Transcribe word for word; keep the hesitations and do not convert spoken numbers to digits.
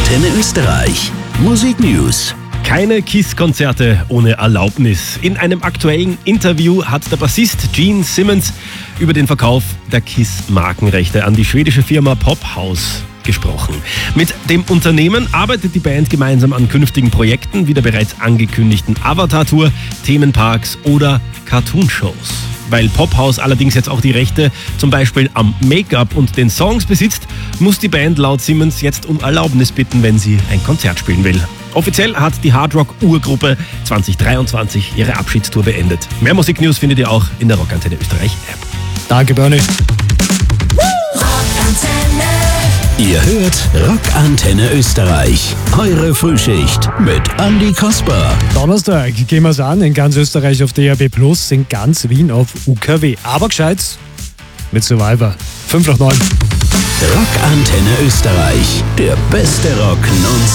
Antenne Österreich. Musik News. Keine KISS-Konzerte ohne Erlaubnis. In einem aktuellen Interview hat der Bassist Gene Simmons über den Verkauf der KISS-Markenrechte an die schwedische Firma Pophouse gesprochen. Mit dem Unternehmen arbeitet die Band gemeinsam an künftigen Projekten wie der bereits angekündigten Avatar-Tour, Themenparks oder Cartoon-Shows. Weil Pophouse allerdings jetzt auch die Rechte zum Beispiel am Make-up und den Songs besitzt, muss die Band laut Simmons jetzt um Erlaubnis bitten, wenn sie ein Konzert spielen will. Offiziell hat die Hardrock-Urgruppe zwanzig dreiundzwanzig ihre Abschiedstour beendet. Mehr Musiknews findet ihr auch in der Rockantenne Österreich App. Danke, Bernie. Ihr hört Rockantenne Österreich. Eure Frühschicht mit Andi Kasper. Donnerstag gehen wir es an, in ganz Österreich auf D A B plus, in ganz Wien auf U K W. Aber gescheit mit Survivor. fünf nach neun. Rockantenne Österreich. Der beste Rock nonstop.